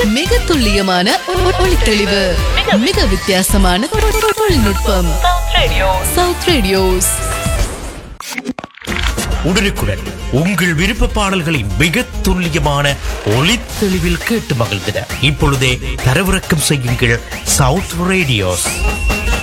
மிக துல்லியமான ஒளித்தெளிவு, மிக வித்தியாசமான தொழில்நுட்பம். South radios. உடனுக்குடன் உங்கள் விருப்ப பாடல்களை மிக துல்லியமான ஒளித்தெளிவில் கேட்டு மகிழ்ந்திட இப்பொழுதே தரவிறக்கம் செய்யுங்கள் சவுத் ரேடியோஸ்.